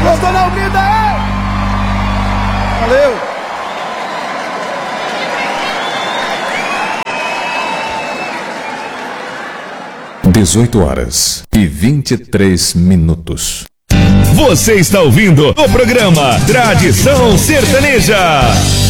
Gostou da vida, é? Valeu! 18h23. Você está ouvindo o programa Tradição Sertaneja.